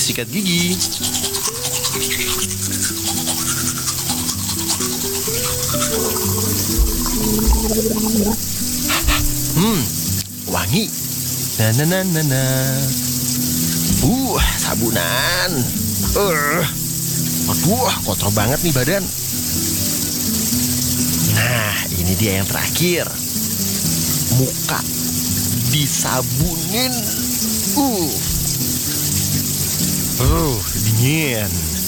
sikat gigi. Wangi. Na. Sabunan. Aduh, kotor banget nih badan. Nah, ini dia yang terakhir. Muka disabunin. Dingin.